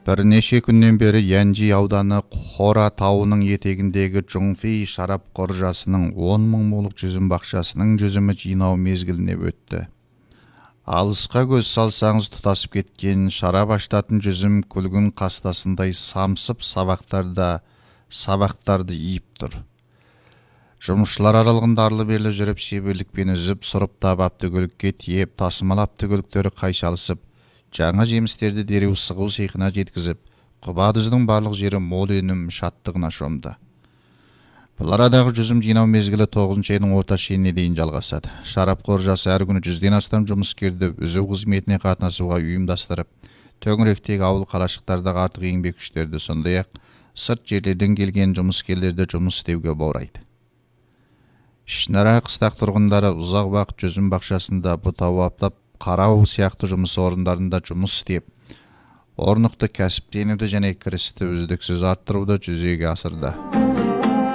Бірнеше күннен бері Янжи ауданы Хора тауының етегіндегі Жуңфи шарап қоржасының 10 мың молық жүзім бақшасының жүзімі жинау мезгіліне өтті. Алысқа көз салсаңыз тұтасып кеткен шарап аштатын жүзім күлгін қастасындай самсып сабақтарды иіп тұр. Жұмысшылар аралығында арлы-берлі жүріп шеберлікпен үзіп, сұрыптап аптөгөлікке тиеп, тасымалап төгөліктері қайшалысып, жаңа жемістерді дереу сығу цехына жеткізіп, Құбадүздің барлық жері мол өнім шаттығына шомды. Бұл арадағы жүзім жинау мезгілі 9 айдың орта шеніне дейін жалғасады. Шарап қоржасы әр күні 100-ден астам жұмыскерді үзу қызметіне қатынасуға ұйымдастырып, төңіректегі ауыл қалашықтардағы артық еңбек күштерді, сондай-ақ сырт жерлерден келген жұмыскерлерді жұмыс істеуге баурайды. Ішінара қыстақ тұрғындары ұзақ уақыт жүзім бақшасында бұтау аптап, қарау сияқты жұмыс орындарында жұмыс істеп, орнықты кәсіптенуді және кірісті үздіксіз арттыруды жүзеге асырды.